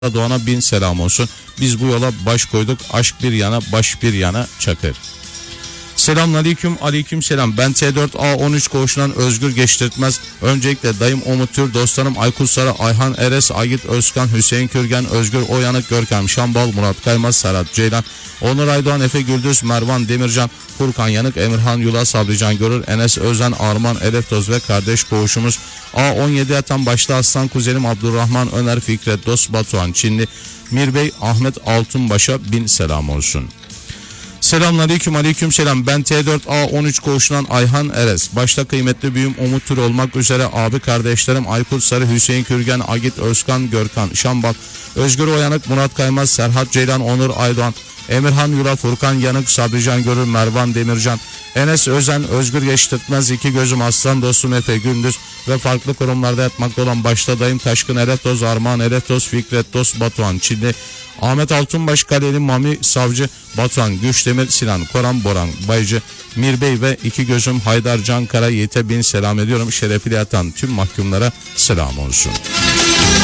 Doğan'a bin selam olsun. Biz bu yola baş koyduk. Aşk bir yana, baş bir yana Çakır. Selamünaleyküm, aleyküm selam. Ben T4A13 koğuşundan Özgür Geçtirtmez. Öncelikle dayım Umut Tür, dostlarım Aykut Sara, Ayhan Eres, Agit Özkan, Hüseyin Kürgen, Özgür Oyanık, Görkem Şambal, Murat Kaymaz, Serhat Ceylan, Onur Aydoğan, Efe Güldüz, Mervan Demircan, Furkan Yanık, Emirhan Yula, Sabrican Görür, Enes Özen, Arman Eleftoz ve kardeş koğuşumuz A17 yatan başta Aslan kuzenim Abdurrahman Öner, Fikret Dost, Batuhan Çinli, Mirbey Ahmet Altunbaş'a bin selam olsun. Selamünaleyküm, aleyküm selam. Ben T4A13 koğuşundan Ayhan Eres. Başta kıymetli büyüğüm Umut Tür olmak üzere abi kardeşlerim Aykut Sarı, Hüseyin Kürgen, Agit Özkan, Görkan Şambal, Özgür Oyanık, Murat Kaymaz, Serhat Ceylan, Onur Aydoğan, Emirhan Yula, Furkan Yanık, Sabrican Görür, Mervan Demircan, Enes Özen, Özgür Geçtirtmez, iki gözüm Aslan dostum Efe Gündüz ve farklı kurumlarda yatmakta olan başta dayım Taşkın Eleftoz, Armağan Eleftoz, Fikret Dost, Batuhan Çinli, Ahmet Altunbaş, Kaleli Mami Savcı, Batuhan Güçdemir, Sinan Koran, Boran Baycı, Mirbey ve iki gözüm Haydar Cankara Yiğit'e bin selam ediyorum. Şerefiyle yatan tüm mahkumlara selam olsun.